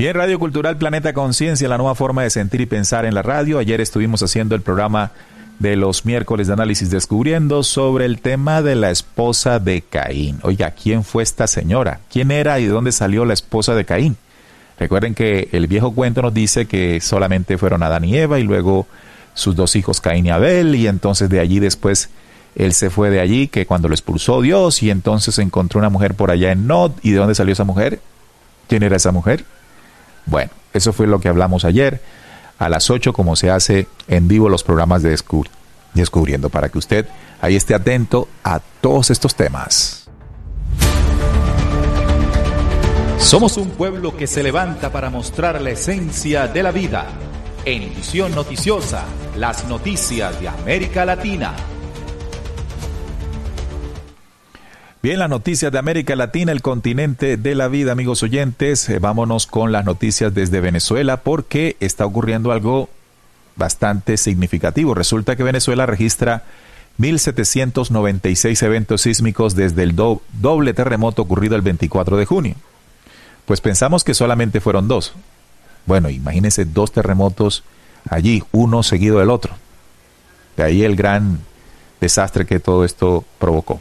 Bien, Radio Cultural Planeta Conciencia, la nueva forma de sentir y pensar en la radio. Ayer estuvimos haciendo el programa de los miércoles de análisis descubriendo sobre el tema de la esposa de Caín. Oiga, ¿quién fue esta señora? ¿Quién era y de dónde salió la esposa de Caín? Recuerden que el viejo cuento nos dice que solamente fueron Adán y Eva y luego sus dos hijos Caín y Abel, y entonces de allí después él se fue de allí, que cuando lo expulsó Dios, y entonces encontró una mujer por allá en Nod. ¿Y de dónde salió esa mujer? ¿Quién era esa mujer? Bueno, eso fue lo que hablamos ayer a las 8, como se hace en vivo los programas de Descubriendo, para que usted ahí esté atento a todos estos temas. Somos un pueblo que se levanta para mostrar la esencia de la vida. En Visión Noticiosa, las noticias de América Latina. Bien, las noticias de América Latina, el continente de la vida, amigos oyentes. Vámonos con las noticias desde Venezuela, porque está ocurriendo algo bastante significativo. Resulta que Venezuela registra 1.796 eventos sísmicos desde el doble terremoto ocurrido el 24 de junio. Pues pensamos que solamente fueron dos. Bueno, imagínense dos terremotos allí, uno seguido del otro. De ahí el gran desastre que todo esto provocó.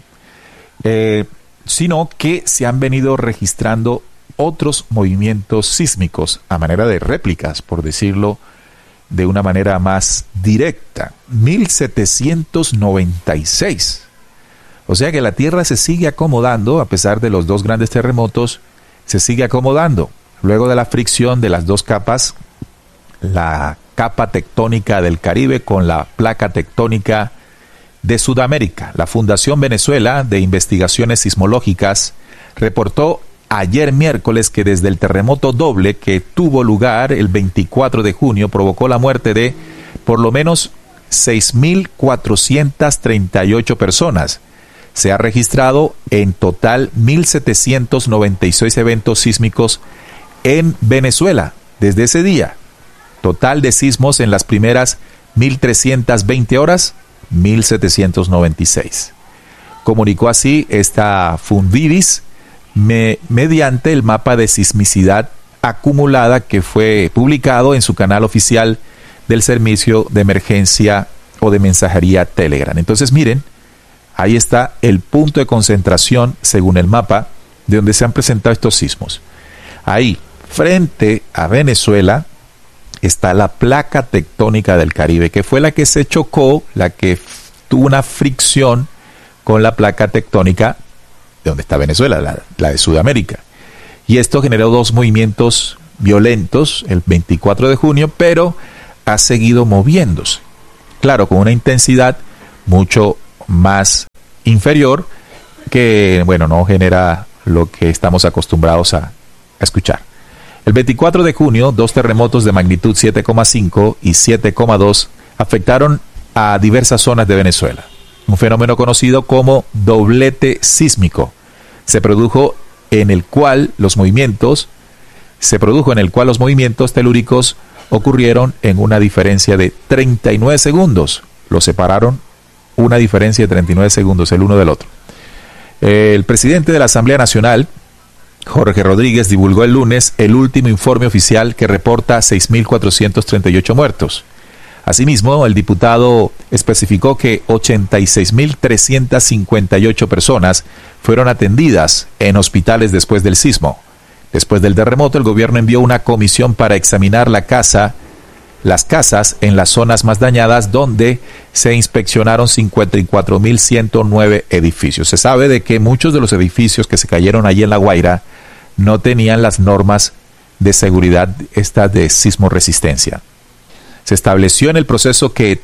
Sino que se han venido registrando otros movimientos sísmicos a manera de réplicas, por decirlo de una manera más directa. 1796. O sea que la Tierra se sigue acomodando, a pesar de los dos grandes terremotos, se sigue acomodando. Luego de la fricción de las dos capas, la capa tectónica del Caribe con la placa tectónica de Sudamérica. La Fundación Venezuela de Investigaciones Sismológicas reportó ayer miércoles que desde el terremoto doble que tuvo lugar el 24 de junio provocó la muerte de por lo menos 6.438 personas. Se ha registrado en total 1.796 eventos sísmicos en Venezuela desde ese día. Total de sismos en las primeras 1.320 horas, 1.796. Comunicó así esta Fundiris mediante el mapa de sismicidad acumulada que fue publicado en su canal oficial del servicio de emergencia o de mensajería Telegram. Entonces miren, ahí está el punto de concentración según el mapa de donde se han presentado estos sismos. Ahí, frente a Venezuela, está la placa tectónica del Caribe, que fue la que se chocó, la que tuvo una fricción con la placa tectónica de donde está Venezuela, la de Sudamérica. Y esto generó dos movimientos violentos el 24 de junio, pero ha seguido moviéndose. Claro, con una intensidad mucho más inferior que, bueno, no genera lo que estamos acostumbrados a escuchar. El 24 de junio, dos terremotos de magnitud 7,5 y 7,2 afectaron a diversas zonas de Venezuela. Un fenómeno conocido como doblete sísmico se produjo en el cual los movimientos telúricos ocurrieron en una diferencia de 39 segundos. Los separaron una diferencia de 39 segundos el uno del otro. El presidente de la Asamblea Nacional, Jorge Rodríguez, divulgó el lunes el último informe oficial que reporta 6.438 muertos. Asimismo, el diputado especificó que 86.358 personas fueron atendidas en hospitales después del sismo. Después del terremoto, el gobierno envió una comisión para examinar las casas en las zonas más dañadas, donde se inspeccionaron 54.109 edificios. Se sabe de que muchos de los edificios que se cayeron allí en La Guaira no tenían las normas de seguridad de sismo resistencia. Se estableció en el proceso que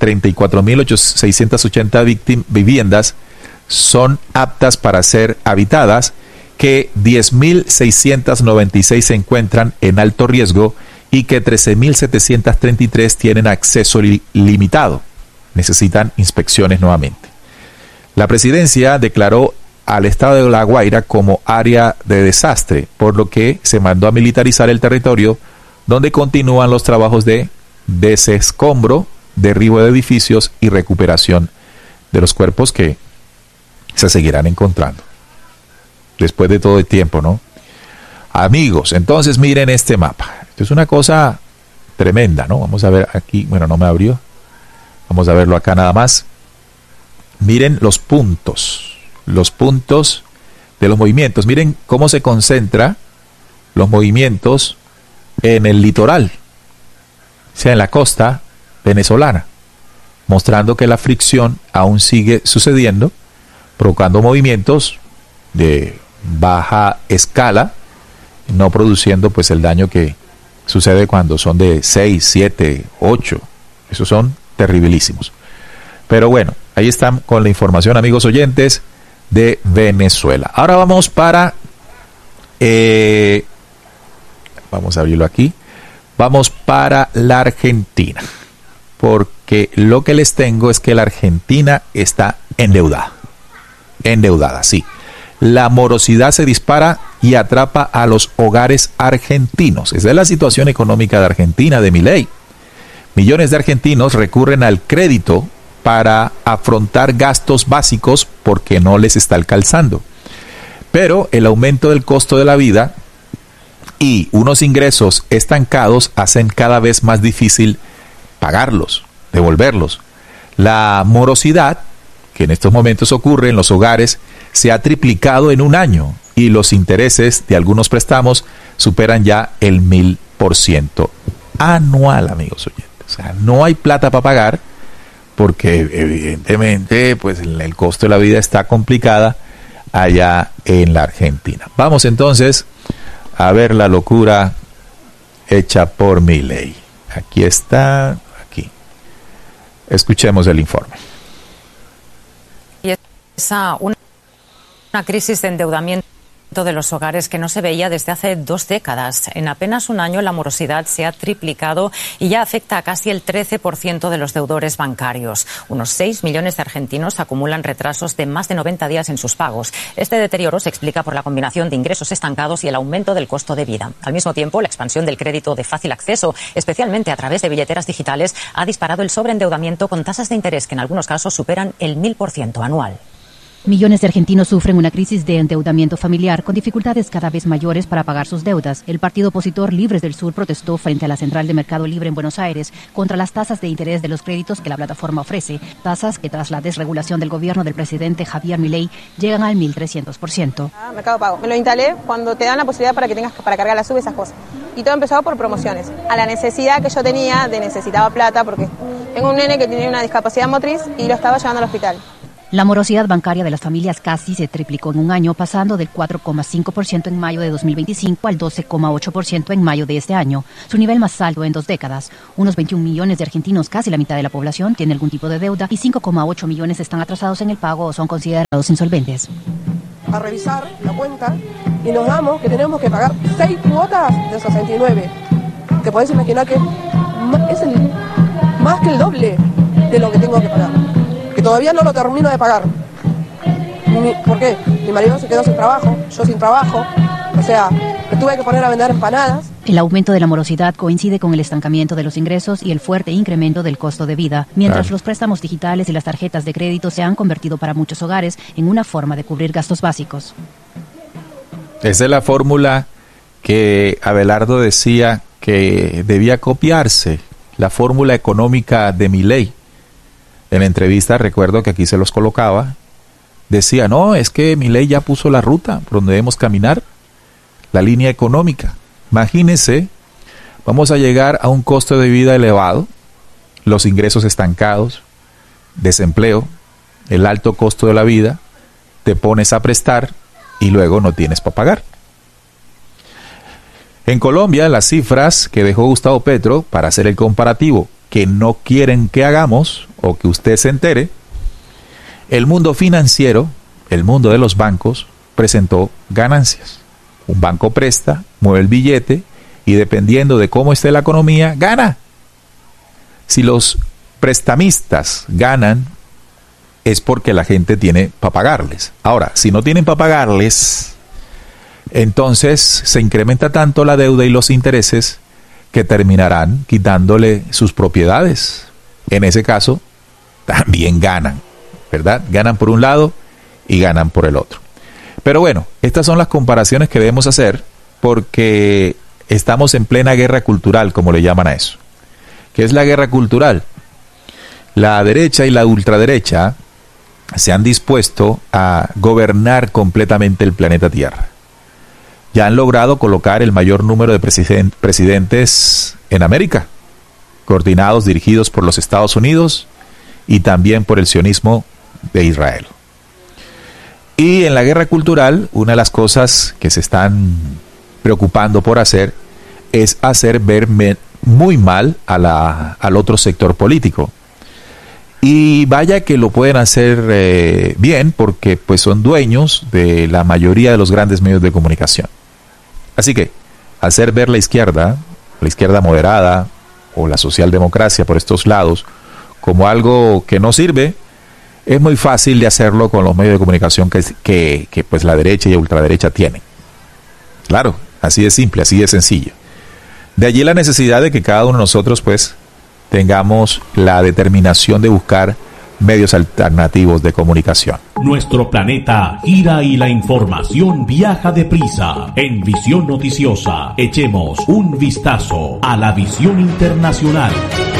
34.680 viviendas son aptas para ser habitadas, que 10.696 se encuentran en alto riesgo y que 13.733 tienen acceso limitado. Necesitan inspecciones nuevamente. La presidencia declaró al estado de La Guaira como área de desastre, por lo que se mandó a militarizar el territorio, donde continúan los trabajos de desescombro, derribo de edificios y recuperación de los cuerpos que se seguirán encontrando después de todo el tiempo, ¿no? Amigos, entonces miren este mapa. Esto es una cosa tremenda, ¿no? Vamos a ver aquí, bueno, no me abrió. Vamos a verlo acá nada más. Miren los puntos de los movimientos. Miren cómo se concentra los movimientos en el litoral, o sea, en la costa venezolana, mostrando que la fricción aún sigue sucediendo, provocando movimientos de baja escala, no produciendo pues el daño que sucede cuando son de 6, 7, 8. Esos son terribilísimos. Pero bueno, ahí están con la información, amigos oyentes, de Venezuela. Ahora vamos para... vamos a abrirlo aquí. Vamos para la Argentina. Porque lo que les tengo es que la Argentina está endeudada. Endeudada, sí. La morosidad se dispara y atrapa a los hogares argentinos. Esa es la situación económica de Argentina, de Milei. Millones de argentinos recurren al crédito para afrontar gastos básicos porque no les está alcanzando. Pero el aumento del costo de la vida y unos ingresos estancados hacen cada vez más difícil pagarlos, devolverlos. La morosidad, que en estos momentos ocurre en los hogares, se ha triplicado en un año y los intereses de algunos préstamos superan ya el 1000% anual, amigos oyentes. O sea, no hay plata para pagar porque evidentemente pues el costo de la vida está complicada allá en la Argentina. Vamos entonces a ver la locura hecha por Milei. Aquí está, aquí. Escuchemos el informe. Y esa una crisis de endeudamiento de los hogares que no se veía desde hace 2 décadas. En apenas un año la morosidad se ha triplicado y ya afecta a casi el 13% de los deudores bancarios. Unos 6 millones de argentinos acumulan retrasos de más de 90 días en sus pagos. Este deterioro se explica por la combinación de ingresos estancados y el aumento del costo de vida. Al mismo tiempo, la expansión del crédito de fácil acceso, especialmente a través de billeteras digitales, ha disparado el sobreendeudamiento con tasas de interés que en algunos casos superan el 1000% anual. Millones de argentinos sufren una crisis de endeudamiento familiar con dificultades cada vez mayores para pagar sus deudas. El partido opositor Libres del Sur protestó frente a la Central de Mercado Libre en Buenos Aires contra las tasas de interés de los créditos que la plataforma ofrece, tasas que tras la desregulación del gobierno del presidente Javier Milei llegan al 1300%. Mercado Pago. Me lo instalé cuando te dan la posibilidad para que tengas para cargar la sub, esas cosas. Y todo empezó por promociones. A la necesidad que yo tenía necesitaba plata porque tengo un nene que tiene una discapacidad motriz y lo estaba llevando al hospital. La morosidad bancaria de las familias casi se triplicó en un año, pasando del 4,5% en mayo de 2025 al 12,8% en mayo de este año, su nivel más alto en 2 décadas. Unos 21 millones de argentinos, casi la mitad de la población, tiene algún tipo de deuda y 5,8 millones están atrasados en el pago o son considerados insolventes. A revisar la cuenta y nos damos que tenemos que pagar 6 cuotas de 69. Te podés imaginar que es más que el doble de lo que tengo que pagar. Que todavía no lo termino de pagar. ¿Por qué? Mi marido se quedó sin trabajo, yo sin trabajo, o sea, me tuve que poner a vender empanadas. El aumento de la morosidad coincide con el estancamiento de los ingresos y el fuerte incremento del costo de vida, mientras los préstamos digitales y las tarjetas de crédito se han convertido para muchos hogares en una forma de cubrir gastos básicos. Esa es la fórmula que Abelardo decía que debía copiarse, la fórmula económica de Milei. En la entrevista, recuerdo que aquí se los colocaba, decía, no, es que Milei ya puso la ruta por donde debemos caminar, la línea económica. Imagínense, vamos a llegar a un costo de vida elevado, los ingresos estancados, desempleo, el alto costo de la vida, te pones a prestar y luego no tienes para pagar. En Colombia, las cifras que dejó Gustavo Petro para hacer el comparativo que no quieren que hagamos o que usted se entere, el mundo financiero, el mundo de los bancos, presentó ganancias. Un banco presta, mueve el billete y dependiendo de cómo esté la economía, gana. Si los prestamistas ganan, es porque la gente tiene para pagarles. Ahora, si no tienen para pagarles, entonces se incrementa tanto la deuda y los intereses que terminarán quitándole sus propiedades. En ese caso, también ganan, ¿verdad? Ganan por un lado y ganan por el otro. Pero bueno, estas son las comparaciones que debemos hacer porque estamos en plena guerra cultural, como le llaman a eso. ¿Qué es la guerra cultural? La derecha y la ultraderecha se han dispuesto a gobernar completamente el planeta Tierra. Ya han logrado colocar el mayor número de presidentes en América, coordinados, dirigidos por los Estados Unidos y también por el sionismo de Israel. Y en la guerra cultural, una de las cosas que se están preocupando por hacer es hacer ver muy mal al otro sector político. Y vaya que lo pueden hacer bien, porque pues son dueños de la mayoría de los grandes medios de comunicación. Así que hacer ver la izquierda moderada o la socialdemocracia por estos lados como algo que no sirve, es muy fácil de hacerlo con los medios de comunicación que pues la derecha y la ultraderecha tienen. Claro, así de simple, así de sencillo. De allí la necesidad de que cada uno de nosotros pues tengamos la determinación de buscar medios alternativos de comunicación. Nuestro planeta gira y la información viaja deprisa. En Visión Noticiosa, echemos un vistazo a la visión internacional.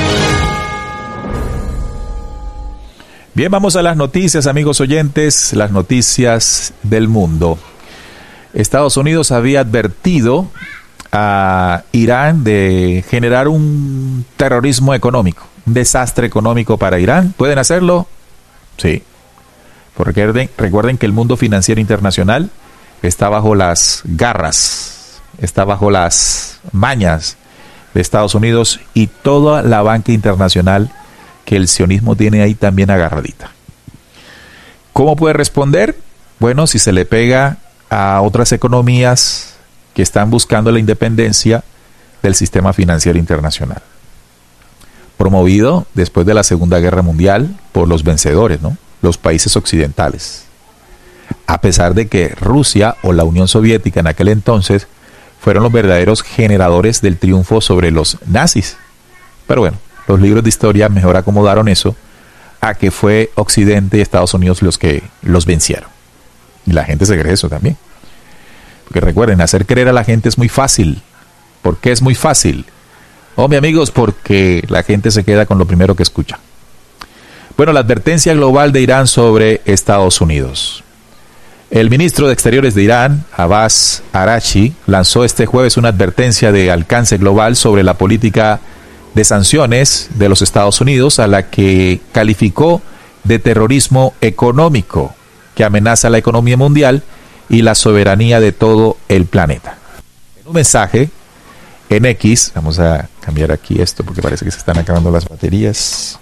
Bien, vamos a las noticias, amigos oyentes, las noticias del mundo. Estados Unidos había advertido a Irán de generar un terrorismo económico, un desastre económico para Irán. ¿Pueden hacerlo? Sí. Porque recuerden que el mundo financiero internacional está bajo las garras, está bajo las mañas de Estados Unidos y toda la banca internacional que el sionismo tiene ahí también agarradita. ¿Cómo puede responder? Bueno, si se le pega a otras economías que están buscando la independencia del sistema financiero internacional, promovido después de la Segunda Guerra Mundial por los vencedores, ¿no? Los países occidentales. A pesar de que Rusia o la Unión Soviética en aquel entonces fueron los verdaderos generadores del triunfo sobre los nazis. Pero bueno, los libros de historia mejor acomodaron eso a que fue Occidente y Estados Unidos los que los vencieron. Y la gente se cree eso también. Porque recuerden, hacer creer a la gente es muy fácil. ¿Por qué es muy fácil? Hombre, amigos, porque la gente se queda con lo primero que escucha. Bueno, la advertencia global de Irán sobre Estados Unidos. El ministro de Exteriores de Irán, Abbas Araghchi, lanzó este jueves una advertencia de alcance global sobre la política de sanciones de los Estados Unidos, a la que calificó de terrorismo económico que amenaza la economía mundial y la soberanía de todo el planeta. En un mensaje en X, vamos a cambiar aquí esto porque parece que se están acabando las baterías.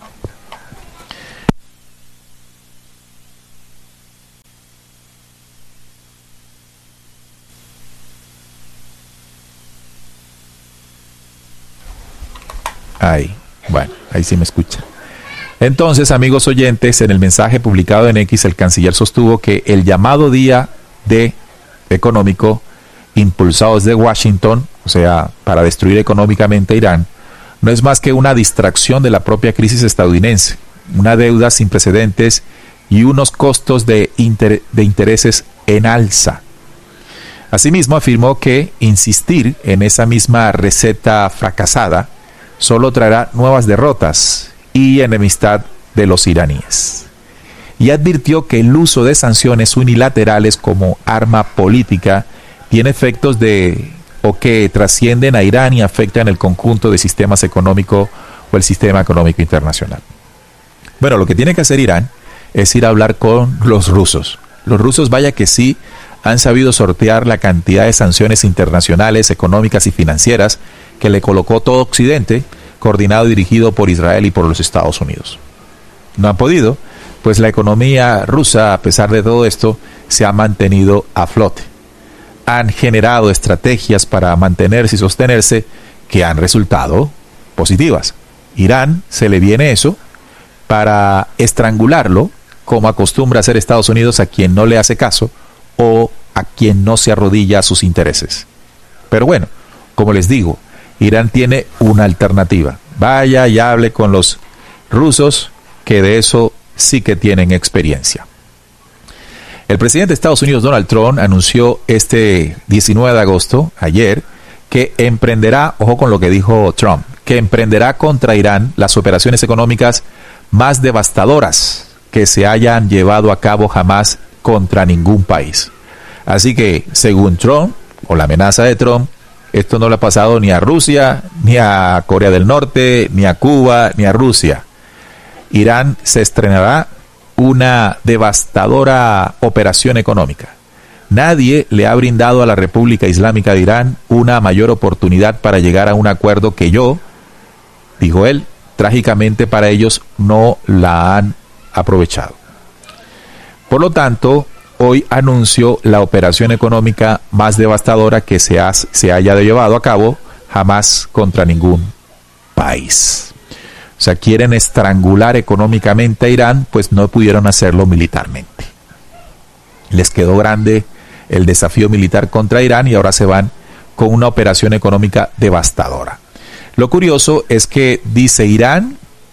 Ahí, bueno, ahí sí me escucha. Entonces, amigos oyentes, en el mensaje publicado en X, el canciller sostuvo que el llamado Día D económico impulsado desde Washington, o sea, para destruir económicamente a Irán, no es más que una distracción de la propia crisis estadounidense, una deuda sin precedentes y unos costos de intereses en alza. Asimismo, afirmó que insistir en esa misma receta fracasada solo traerá nuevas derrotas y enemistad de los iraníes. Y advirtió que el uso de sanciones unilaterales como arma política tiene efectos que trascienden a Irán y afectan el conjunto de sistemas económicos o el sistema económico internacional. Bueno, lo que tiene que hacer Irán es ir a hablar con los rusos. Los rusos, vaya que sí, han sabido sortear la cantidad de sanciones internacionales, económicas y financieras que le colocó todo Occidente, coordinado y dirigido por Israel y por los Estados Unidos. No han podido, pues la economía rusa, a pesar de todo esto, se ha mantenido a flote. Han generado estrategias para mantenerse y sostenerse que han resultado positivas. Irán se le viene eso para estrangularlo, como acostumbra hacer Estados Unidos a quien no le hace caso o a quien no se arrodilla a sus intereses. Pero bueno, como les digo, Irán tiene una alternativa. Vaya y hable con los rusos, que de eso sí que tienen experiencia. El presidente de Estados Unidos, Donald Trump, anunció este 19 de agosto, ayer, que emprenderá, ojo con lo que dijo Trump, que emprenderá contra Irán las operaciones económicas más devastadoras que se hayan llevado a cabo jamás contra ningún país. Así que, según Trump, o la amenaza de Trump, esto no le ha pasado ni a Rusia, ni a Corea del Norte, ni a Cuba, ni a Rusia. Irán se estrenará una devastadora operación económica. Nadie le ha brindado a la República Islámica de Irán una mayor oportunidad para llegar a un acuerdo que yo, dijo él, trágicamente para ellos no la han aprovechado. Por lo tanto, hoy anunció la operación económica más devastadora que se haya llevado a cabo jamás contra ningún país. O sea, quieren estrangular económicamente a Irán, pues no pudieron hacerlo militarmente. Les quedó grande el desafío militar contra Irán y ahora se van con una operación económica devastadora. Lo curioso es que, dice, Irán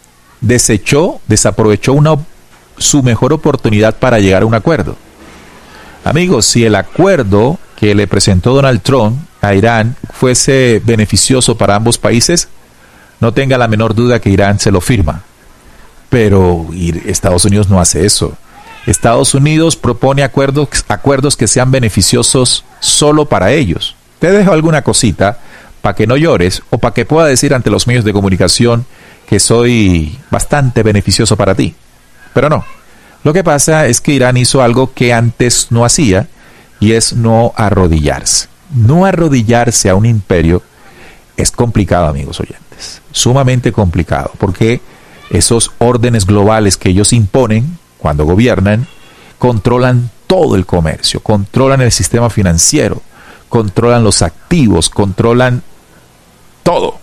desaprovechó su mejor oportunidad para llegar a un acuerdo. Amigos, si el acuerdo que le presentó Donald Trump a Irán fuese beneficioso para ambos países, no tenga la menor duda que Irán se lo firma. Pero Estados Unidos no hace eso. Estados Unidos propone acuerdos que sean beneficiosos solo para ellos. Te dejo alguna cosita para que no llores o para que pueda decir ante los medios de comunicación que soy bastante beneficioso para ti. Pero no. Lo que pasa es que Irán hizo algo que antes no hacía, y es no arrodillarse. No arrodillarse a un imperio es complicado, amigos oyentes. Sumamente complicado, porque esos órdenes globales que ellos imponen cuando gobiernan, controlan todo el comercio, controlan el sistema financiero, controlan los activos, controlan todo.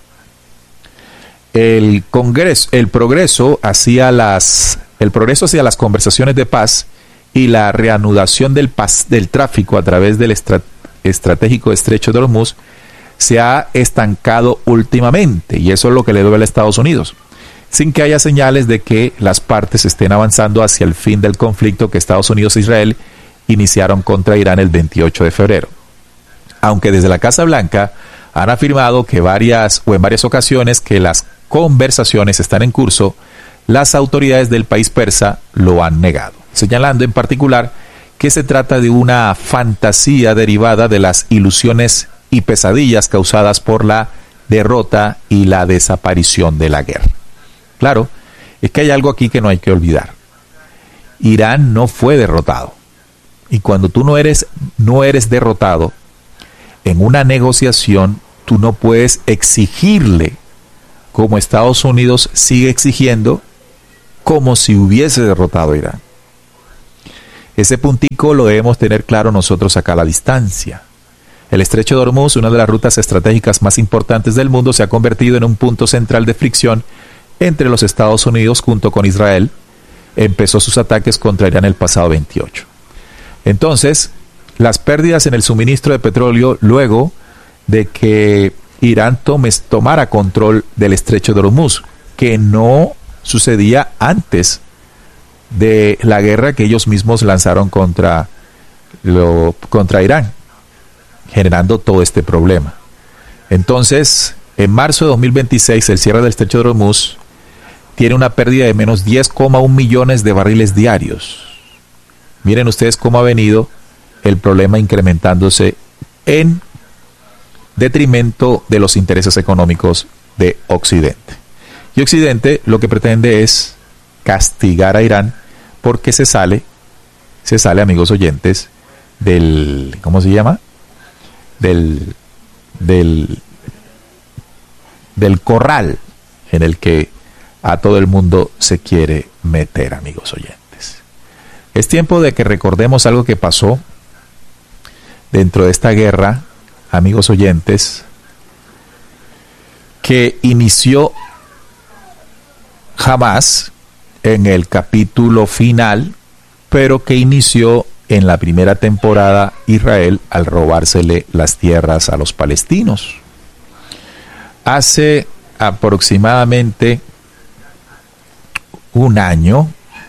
El progreso hacia las conversaciones de paz y la reanudación del tráfico a través del estratégico estrecho de Hormuz se ha estancado últimamente, y eso es lo que le duele a Estados Unidos, sin que haya señales de que las partes estén avanzando hacia el fin del conflicto que Estados Unidos e Israel iniciaron contra Irán el 28 de febrero. Aunque desde la Casa Blanca han afirmado que en varias ocasiones que las conversaciones están en curso, las autoridades del país persa lo han negado, señalando en particular que se trata de una fantasía derivada de las ilusiones y pesadillas causadas por la derrota y la desaparición de la guerra. Claro, es que hay algo aquí que no hay que olvidar. Irán no fue derrotado. Y cuando tú no eres derrotado, en una negociación, tú no puedes exigirle, como Estados Unidos sigue exigiendo, como si hubiese derrotado a Irán. Ese puntico lo debemos tener claro nosotros acá a la distancia. El estrecho de Hormuz, una de las rutas estratégicas más importantes del mundo, se ha convertido en un punto central de fricción entre los Estados Unidos junto con Israel. Empezó sus ataques contra Irán el pasado 28. Entonces, las pérdidas en el suministro de petróleo luego de que Irán tomara control del estrecho de Hormuz, que no sucedía antes de la guerra que ellos mismos lanzaron contra Irán, generando todo este problema. Entonces, en marzo de 2026, el cierre del estrecho de Hormuz tiene una pérdida de menos 10,1 millones de barriles diarios. Miren ustedes cómo ha venido el problema incrementándose en detrimento de los intereses económicos de Occidente. Y Occidente lo que pretende es castigar a Irán porque se sale, amigos oyentes, del, ¿cómo se llama? Del corral en el que a todo el mundo se quiere meter, amigos oyentes. Es tiempo de que recordemos algo que pasó dentro de esta guerra, amigos oyentes, que inició Hamás en el capítulo final, pero que inició en la primera temporada Israel al robársele las tierras a los palestinos. Hace aproximadamente un año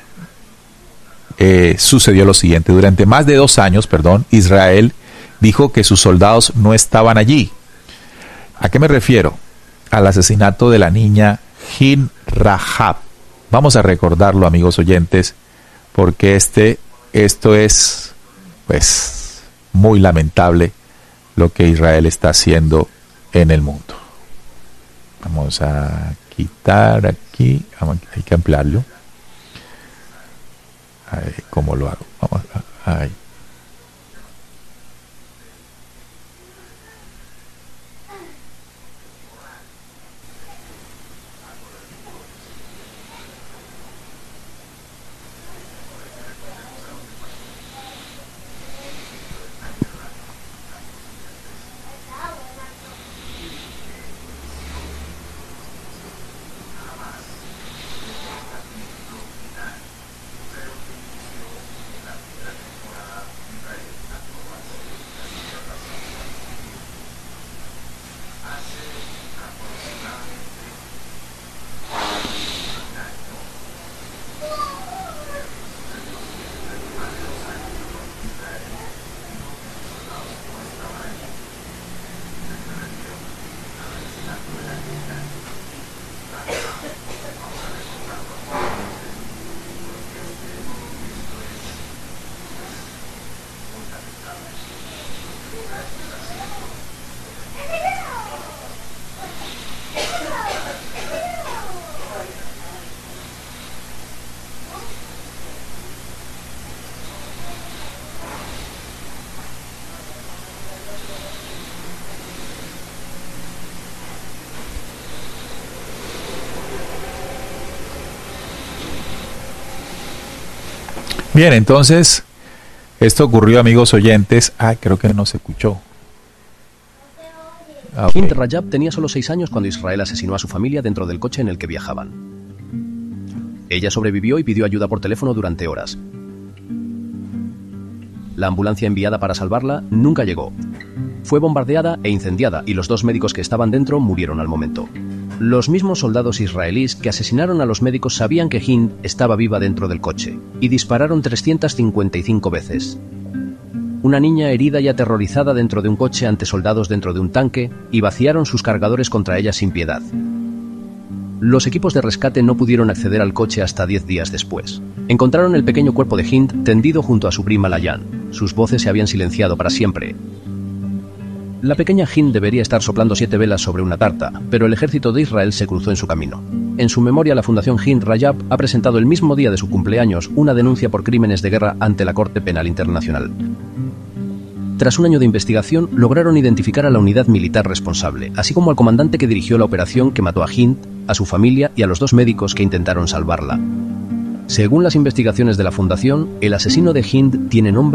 sucedió lo siguiente. Durante más de 2 años, Israel dijo que sus soldados no estaban allí. ¿A qué me refiero? Al asesinato de la niña Hind Rajab. Vamos a recordarlo, amigos oyentes, porque esto es, pues, muy lamentable lo que Israel está haciendo en el mundo. Vamos a quitar aquí, hay que ampliarlo. ¿Cómo lo hago? Vamos ahí. Bien, entonces, esto ocurrió, amigos oyentes. Creo que no se escuchó. Okay. Hind Rajab tenía solo 6 años cuando Israel asesinó a su familia dentro del coche en el que viajaban. Ella sobrevivió y pidió ayuda por teléfono durante horas. La ambulancia enviada para salvarla nunca llegó. Fue bombardeada e incendiada y los 2 médicos que estaban dentro murieron al momento. Los mismos soldados israelíes que asesinaron a los médicos sabían que Hind estaba viva dentro del coche y dispararon 355 veces. Una niña herida y aterrorizada dentro de un coche ante soldados dentro de un tanque y vaciaron sus cargadores contra ella sin piedad. Los equipos de rescate no pudieron acceder al coche hasta 10 días después. Encontraron el pequeño cuerpo de Hind tendido junto a su prima Layan. Sus voces se habían silenciado para siempre. La pequeña Hind debería estar soplando 7 velas sobre una tarta, pero el ejército de Israel se cruzó en su camino. En su memoria, la Fundación Hind Rajab ha presentado el mismo día de su cumpleaños una denuncia por crímenes de guerra ante la Corte Penal Internacional. Tras un año de investigación, lograron identificar a la unidad militar responsable, así como al comandante que dirigió la operación que mató a Hind, a su familia y a los 2 médicos que intentaron salvarla. Según las investigaciones de la Fundación, el asesino de Hind tiene nombre